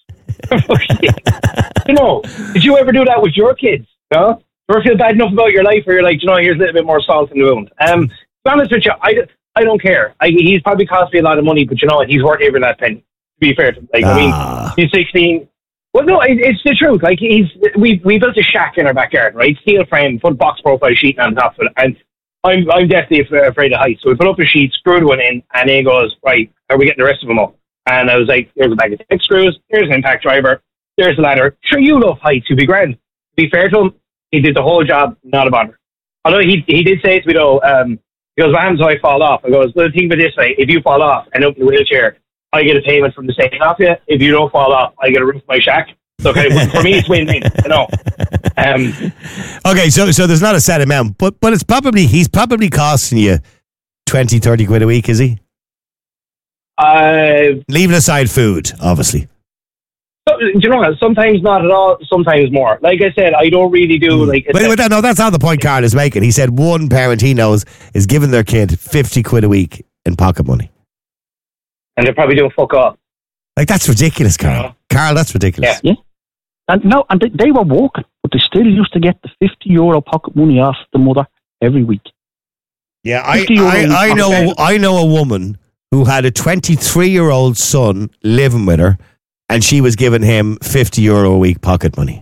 it? Did you ever do that with your kids? No? Ever feel bad enough about your life where you're like, here's a little bit more salt in the wound? To be honest with you, I don't care. He's probably cost me a lot of money, but you know what? He's worth every last penny. To be fair to him. I mean, he's 16. Well, no, it's the truth. Like, we built a shack in our backyard, right? Steel frame, put box profile sheet on top of it, and I'm definitely afraid of heights. So we put up a sheet, screwed one in, and then he goes, right, are we getting the rest of them up? And I was like, here's a bag of stick screws, here's an impact driver, there's a ladder. Sure, you love heights, you'd be grand. To be fair to him, he did the whole job, not a bother. Although he did say to me though, he goes, what happens if I fall off? I goes, well, think of it this way, if you fall off and up in the wheelchair, I get a payment from the state off you. If you don't fall off, I get a roof my shack. So kind of, for me, it's win-win, you know. Okay, so there's not a set amount, but he's probably costing you 20, 30 quid a week, is he? Leaving aside food, obviously. So, do you know what? Sometimes not at all, sometimes more. Like I said, I don't really do like... No, that's not the point Carl is making. He said one parent he knows is giving their kid 50 quid a week in pocket money. And they're probably doing fuck off. Like, that's ridiculous, Carl. Carl, that's ridiculous. Yeah. And they were working, but they still used to get the €50 pocket money off the mother every week. Yeah, I know a woman who had a 23-year-old son living with her, and she was giving him €50 a week pocket money.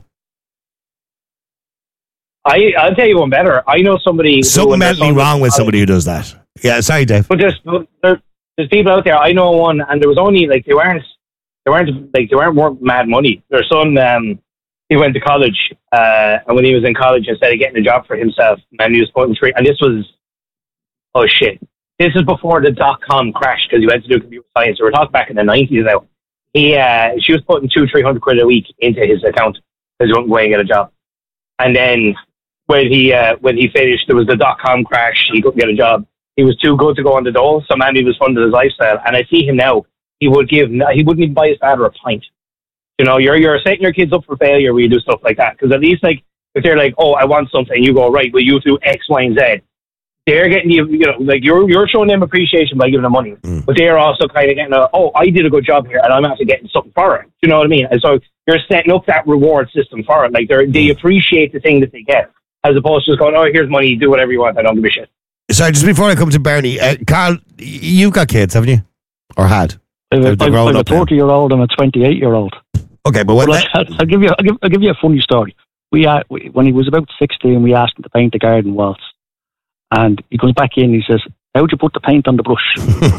I'll tell you one better. I know somebody... Something mentally wrong with somebody who does that. Yeah, sorry, Dave. But there's people out there. I know one, and there was only, like, they weren't worth mad money. Their son, he went to college, and when he was in college, instead of getting a job for himself, man, he was putting and this was, oh shit, this is before the .com crash, because he went to do computer science. So we're talking back in the 90s now. She was putting 200-300 quid a week into his account because he wasn't going to get a job. And then when he finished, there was the .com crash. He couldn't get a job. He was too good to go on the dole, so man, he was funded his lifestyle. And I see him now. He wouldn't even buy his father a pint. You know, you're setting your kids up for failure when you do stuff like that. Because at least, like, if they're like, oh, I want something, you go, right, well, you do X, Y, and Z. They're getting you know, like, you're showing them appreciation by giving them money. But they're also kind of getting I did a good job here, and I'm actually getting something for it. You know what I mean? And so you're setting up that reward system for it. Like, they appreciate the thing that they get, as opposed to just going, oh, here's money, do whatever you want, I don't give a shit. Sorry, just before I come to Bernie, Carl, you've got kids, haven't you? Or had? I have a 40-year-old and a 28-year-old. Okay, but I'll give you a funny story. When he was about 16, we asked him to paint the garden walls, and he comes back in and he says, "How'd you put the paint on the brush?"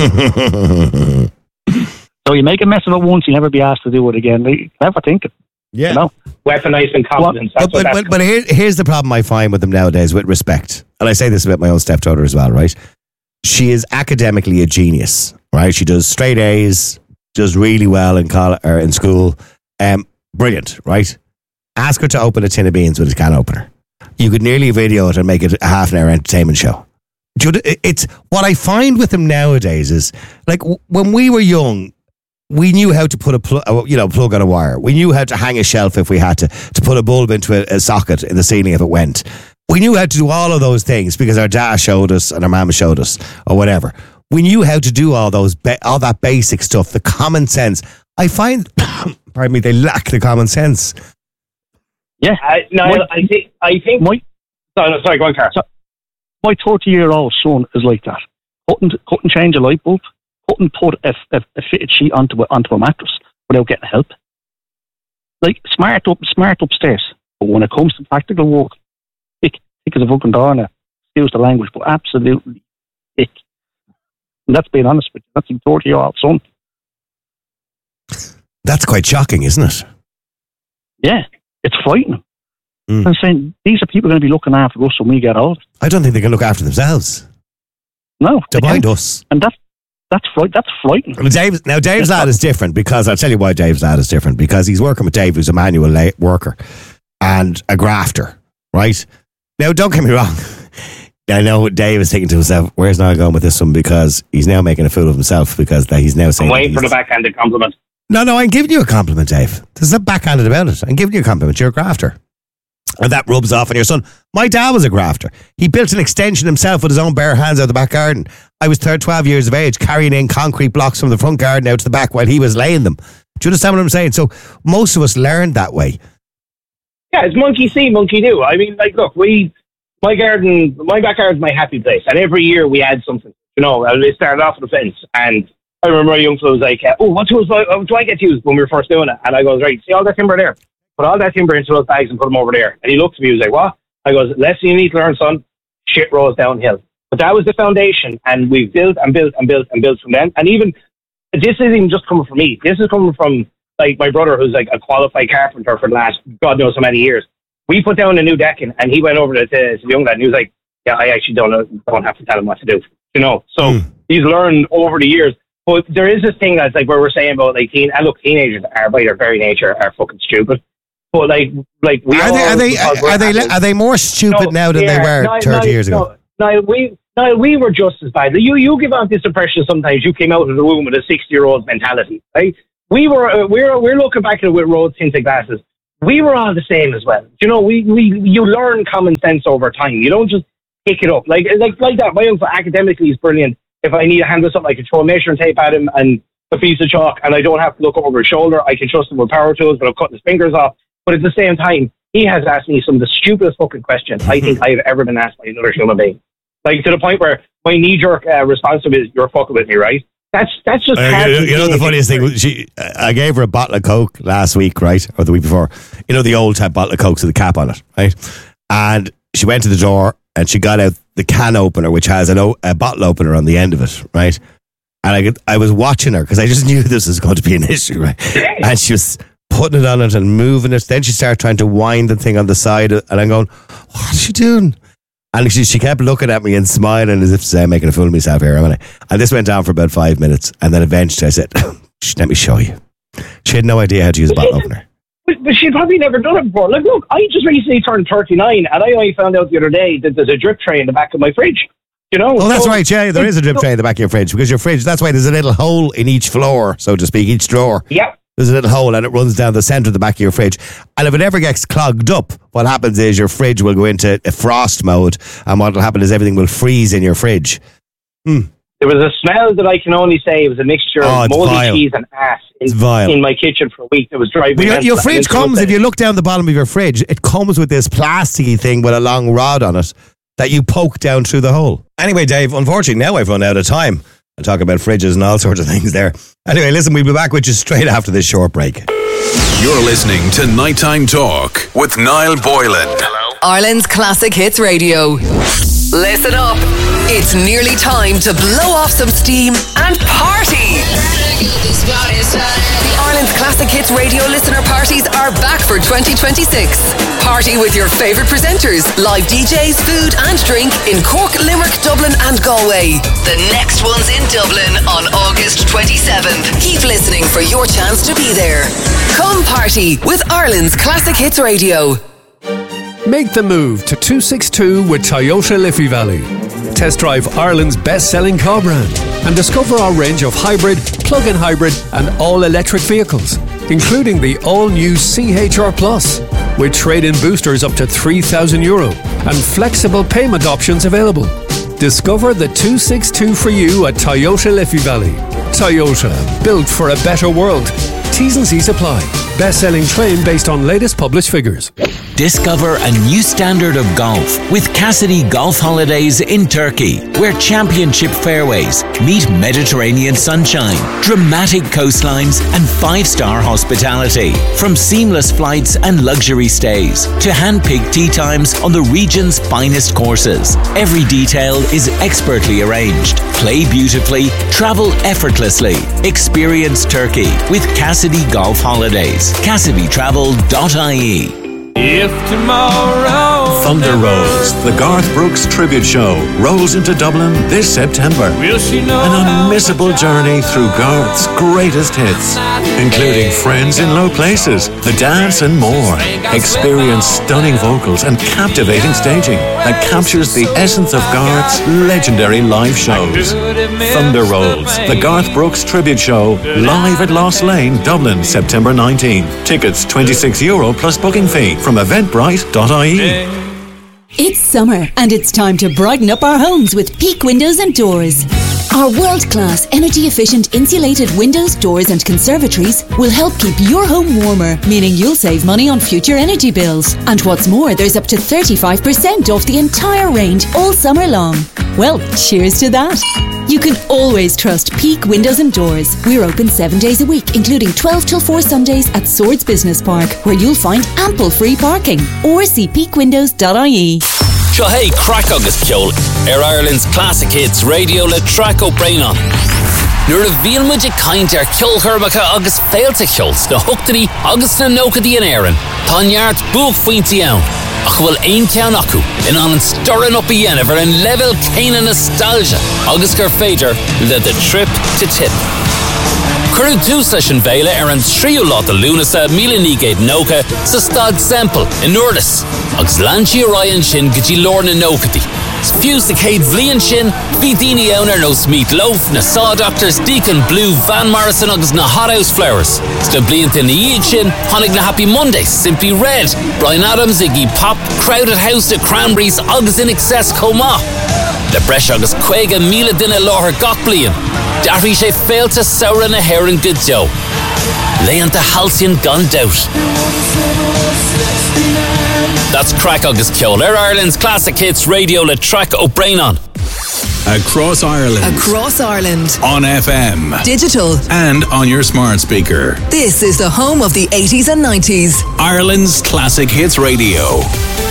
So you make a mess of it once, you never be asked to do it again. Never thinking. Yeah, you know? Weaponizing confidence. But here's the problem I find with them nowadays, with respect, and I say this about my own stepdaughter as well, right? She is academically a genius, right? She does straight A's, does really well in college or in school. Brilliant, right? Ask her to open a tin of beans with a can opener. You could nearly video it and make it a half-an-hour entertainment show. It's what I find with them nowadays is, like, when we were young, we knew how to put a plug on a wire. We knew how to hang a shelf if we had to put a bulb into a socket in the ceiling if it went. We knew how to do all of those things because our dad showed us and our mama showed us, or whatever. We knew how to do all that basic stuff, the common sense. I find, pardon me, they lack the common sense. Yeah. I think. Sorry, go on, Carl. My 30-year-old son is like that. Couldn't change a light bulb. Couldn't put a fitted sheet onto a mattress without getting help. Like, smart upstairs, but when it comes to practical work, thick as a fucking door now. Excuse the language, but absolutely thick. And that's being honest with you. That's a 30-year-old son. That's quite shocking, isn't it? Yeah, it's frightening. I'm saying, these are people going to be looking after us when we get old. I don't think they can look after themselves. No. To mind us. And that's frightening. Now, Dave's lad is different, because I'll tell you why Dave's lad is different, because he's working with Dave, who's a manual worker and a grafter, right? Now, don't get me wrong. I know Dave is thinking to himself, where's Niall going with this one? Because he's now making a fool of himself, because he's now saying... I'm waiting for the backhanded compliment. No, I'm giving you a compliment, Dave. There's nothing backhanded about it. I'm giving you a compliment. You're a grafter. And that rubs off on your son. My dad was a grafter. He built an extension himself with his own bare hands out the back garden. I was 12 years of age, carrying in concrete blocks from the front garden out to the back while he was laying them. Do you understand what I'm saying? So most of us learned that way. Yeah, it's monkey see, monkey do. I mean, like, look, my back garden's my happy place, and every year we add something. You know, it started off with a fence, and I remember a young fellow was like, what tools do I get to use when we were first doing it? And I goes, right, see all that timber there? Put all that timber into those bags and put them over there. And he looked at me, he was like, what? I goes, lesson you need to learn, son, shit rolls downhill. But that was the foundation, and we've built and built and built and built from then. And even this isn't even just coming from me. This is coming from like my brother, who's like a qualified carpenter for the last God knows how many years. We put down a new decking, and he went over to the young lad, and he was like, "Yeah, I actually don't have to tell him what to do." You know, so he's learned over the years. But there is this thing that's like where we're saying about like teenagers are by their very nature are fucking stupid. But like we are they more stupid now than they were 30 years ago? No, we were just as bad. You give out this impression sometimes. You came out of the room with a 60-year-old mentality, right? We're looking back at it with rose tinted glasses. We were all the same as well. You know, you learn common sense over time. You don't just pick it up like that. My uncle academically is brilliant. If I need a hand with something, I can throw a measuring tape at him and a piece of chalk, and I don't have to look over his shoulder. I can trust him with power tools, but I'm cutting his fingers off. But at the same time, he has asked me some of the stupidest fucking questions I think I've ever been asked by another human being. Like, to the point where my knee-jerk response to him is, "You're fucking with me, right?" That's just... you know the funniest thing? I gave her a bottle of Coke last week, right? Or the week before. You know, the old type bottle of Coke with the cap on it, right? And she went to the door and she got out the can opener, which has a bottle opener on the end of it, right? And I was watching her because I just knew this was going to be an issue, right? And she was putting it on it and moving it. Then she started trying to wind the thing on the side, and I'm going, "What is she doing?" And she kept looking at me and smiling as if to say, "I'm making a fool of myself here, haven't I?" And this went on for about 5 minutes. And then eventually I said, "Let me show you." She had no idea how to use a bottle opener. But she'd probably never done it before. Like, look, I just recently turned 39, and I only found out the other day that there's a drip tray in the back of my fridge. You know? Oh, that's right, yeah. There is a drip tray in the back of your fridge, because your fridge, that's why there's a little hole in each floor, so to speak, each drawer. Yep. There's a little hole and it runs down the centre of the back of your fridge. And if it ever gets clogged up, what happens is your fridge will go into a frost mode, and what will happen is everything will freeze in your fridge. There was a smell that I can only say it was a mixture of moldy cheese and ass in my kitchen for a week. That was driving me. Your fridge comes, if you look down the bottom of your fridge, it comes with this plasticky thing with a long rod on it that you poke down through the hole. Anyway, Dave, unfortunately now I've run out of time. I'll talk about fridges and all sorts of things there. Anyway, listen, we'll be back with you straight after this short break. You're listening to Nighttime Talk with Niall Boylan. Ireland's Classic Hits Radio. Listen up. It's nearly time to blow off some steam and party. The Ireland's Classic Hits Radio listener parties are back for 2026. Party with your favourite presenters, live DJs, food and drink in Cork, Limerick, Dublin and Galway. The next one's in Dublin on August 27th. Keep listening for your chance to be there. Come party with Ireland's Classic Hits Radio. Make the move to 262 with Toyota Liffey Valley. Test drive Ireland's best-selling car brand and discover our range of hybrid, plug-in hybrid and all-electric vehicles, including the all-new CHR Plus, with trade-in boosters up to €3,000 and flexible payment options available. Discover the 262 for you at Toyota Liffey Valley. Toyota, built for a better world. T's and C's apply. Best-selling claim based on latest published figures. Discover a new standard of golf with Cassidy Golf Holidays in Turkey, where championship fairways meet Mediterranean sunshine, dramatic coastlines and 5-star hospitality. From seamless flights and luxury stays to hand-picked tee times on the region's finest courses. Every detail is expertly arranged. Play beautifully, travel effortlessly. Experience Turkey with Cassidy Golf Holidays. CassidyTravel.ie. If tomorrow Thunder Rolls, the Garth Brooks tribute show, rolls into Dublin this September. Will she know An unmissable journey through Garth's greatest hits, including Friends in Low Places, The Dance and more. Experience stunning vocals and captivating staging that captures the essence of Garth's legendary live shows. Thunder Rolls, the Garth Brooks tribute show, live at Lost Lane, Dublin, September 19th. Tickets €26 plus booking fee from eventbrite.ie. It's summer and it's time to brighten up our homes with Peak Windows and Doors. Our world-class, energy-efficient insulated windows, doors and conservatories will help keep your home warmer, meaning you'll save money on future energy bills. And what's more, there's up to 35% off the entire range all summer long. Well, cheers to that. You can always trust Peak Windows and Doors. We're open 7 days a week, including 12 till 4 Sundays at Swords Business Park, where you'll find ample free parking. Or see peakwindows.ie. Seo crack agus ceol Ireland's Classic Hits Radio le Traco Brain on. nuair a bhíonn muid ag caint ar ceolchuirmeacha agus féilte cheols na hochtaí agus na nócadaí an éireann. Tá neart buach faointí ann, ach bhfuil aon ceann acu in an storan up a dhéanamh ar an level céine nostalgia agus gur féidir le the trip to tip. Curú tús leis an bhéile ar an tríú lá a lúnasa 1990 sa Stad Semple in Nuirdas, agus landí Ryan sin go dtí leor na nócadaí. Fiús na céad bhliain sin, bhí daoine ann ar nós Meat Loaf, na Saw Doctors, Deacon Blue, Van Morrison agus na Hot House Flowers. Sta blianta na iad sin, tháinig na Happy Mondays, Simply Red, Bryan Adams, Iggy Pop, Crowded House, The Cranberries agus In Excess Comá. Le breis agus 50,000 duine láthair gach bliain. Darhí sé féilte saoire na hÉireann go deo. Léanta halcyon gan doubt. That's Crack agus Ceol, Ireland's classic hits radio le Track O'Brien on. Across Ireland. Across Ireland. On FM. Digital. And on your smart speaker. This is the home of the 80s and 90s. Ireland's classic hits radio.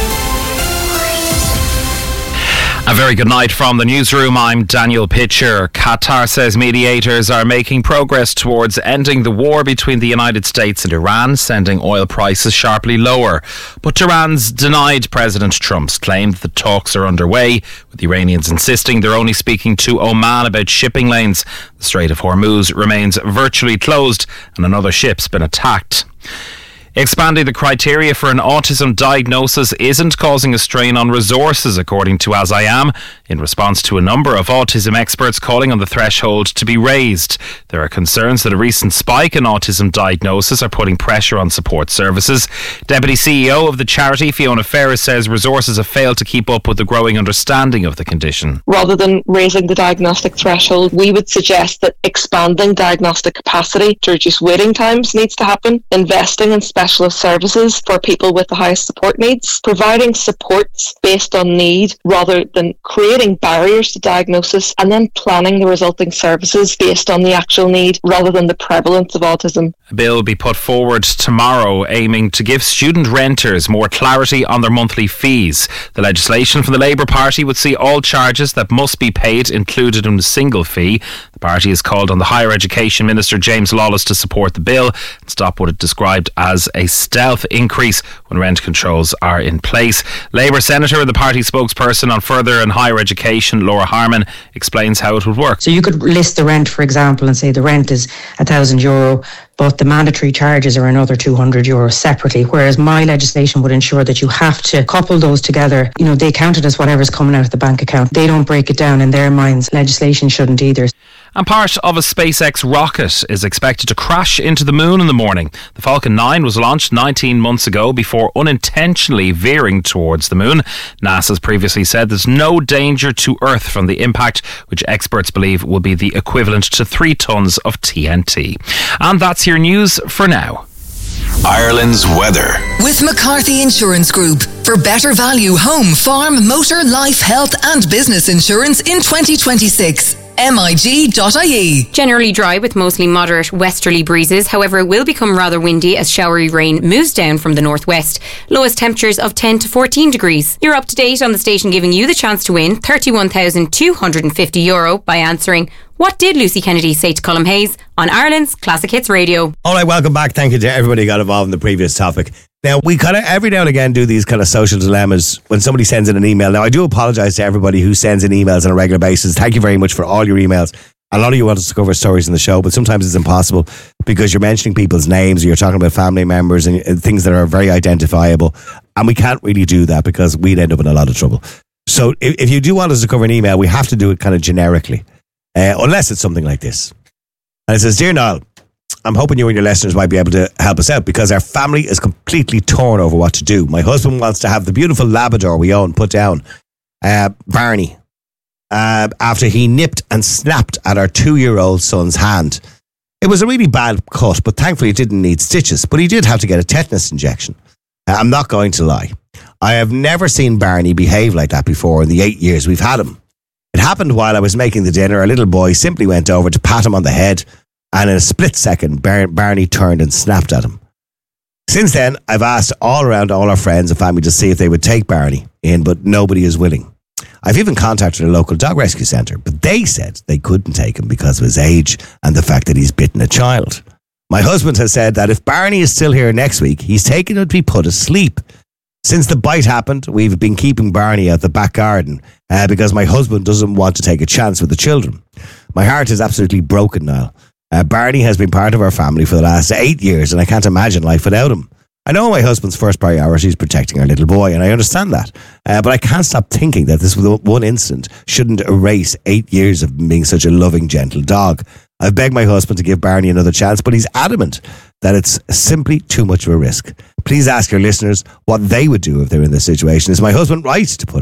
A very good night from the newsroom. I'm Daniel Pitcher. Qatar says mediators are making progress towards ending the war between the United States and Iran, sending oil prices sharply lower. But Iran's denied President Trump's claim that the talks are underway, with the Iranians insisting they're only speaking to Oman about shipping lanes. The Strait of Hormuz remains virtually closed and another ship's been attacked. Expanding the criteria for an autism diagnosis isn't causing a strain on resources, according to As I Am, in response to a number of autism experts calling on the threshold to be raised. There are concerns that a recent spike in autism diagnosis are putting pressure on support services. Deputy CEO of the charity, Fiona Ferris, says resources have failed to keep up with the growing understanding of the condition. Rather than raising the diagnostic threshold, we would suggest that expanding diagnostic capacity to reduce waiting times needs to happen, investing in specialist services for people with the highest support needs, providing supports based on need rather than creating barriers to diagnosis, and then planning the resulting services based on the actual need rather than the prevalence of autism. A bill will be put forward tomorrow aiming to give student renters more clarity on their monthly fees. The legislation from the Labour Party would see all charges that must be paid included in a single fee. The party has called on the Higher Education Minister James Lawless to support the bill and stop what it described as a stealth increase when rent controls are in place. Labour Senator and the party spokesperson on further and higher education, Laura Harman, explains how it would work. So you could list the rent, for example, and say the rent is €1,000, but the mandatory charges are another €200 separately, whereas my legislation would ensure that you have to couple those together. You know, they count it as whatever's coming out of the bank account. They don't break it down in their minds. Legislation shouldn't either. And part of a SpaceX rocket is expected to crash into the moon in the morning. The Falcon 9 was launched 19 months ago before unintentionally veering towards the moon. NASA's previously said there's no danger to Earth from the impact, which experts believe will be the equivalent to 3 tons of TNT. And that's your news for now. Ireland's weather. With McCarthy Insurance Group. For better value home, farm, motor, life, health and business insurance in 2026. MIG.ie. Generally dry with mostly moderate westerly breezes. However, it will become rather windy as showery rain moves down from the northwest. Lowest temperatures of 10 to 14 degrees. You're up to date on the station giving you the chance to win €31,250 by answering what did Lucy Kennedy say to Colm Hayes on Ireland's Classic Hits Radio. All right, welcome back. Thank you to everybody who got involved in the previous topic. Now, we kind of every now and again do these kind of social dilemmas when somebody sends in an email. Now, I do apologise to everybody who sends in emails on a regular basis. Thank you very much for all your emails. A lot of you want us to cover stories in the show, but sometimes it's impossible because you're mentioning people's names or you're talking about family members and things that are very identifiable. And we can't really do that because we'd end up in a lot of trouble. So if you do want us to cover an email, we have to do it kind of generically, unless it's something like this. And it says, Dear Niall, I'm hoping you and your listeners might be able to help us out because our family is completely torn over what to do. My husband wants to have the beautiful Labrador we own put down, Barney, after he nipped and snapped at our 2-year-old son's hand. It was a really bad cut, but thankfully it didn't need stitches, but he did have to get a tetanus injection. I'm not going to lie. I have never seen Barney behave like that before in the 8 years we've had him. It happened while I was making the dinner. A little boy simply went over to pat him on the head, and in a split second, Barney turned and snapped at him. Since then, I've asked all around all our friends and family to see if they would take Barney in, but nobody is willing. I've even contacted a local dog rescue centre, but they said they couldn't take him because of his age and the fact that he's bitten a child. My husband has said that if Barney is still here next week, he's taken him to be put asleep. Since the bite happened, we've been keeping Barney out the back garden because my husband doesn't want to take a chance with the children. My heart is absolutely broken now. Barney has been part of our family for the last 8 years, and I can't imagine life without him. I know my husband's first priority is protecting our little boy, and I understand that. But I can't stop thinking that this one incident shouldn't erase 8 years of being such a loving, gentle dog. I've begged my husband to give Barney another chance, but he's adamant that it's simply too much of a risk. Please ask your listeners what they would do if they're in this situation. Is my husband right to put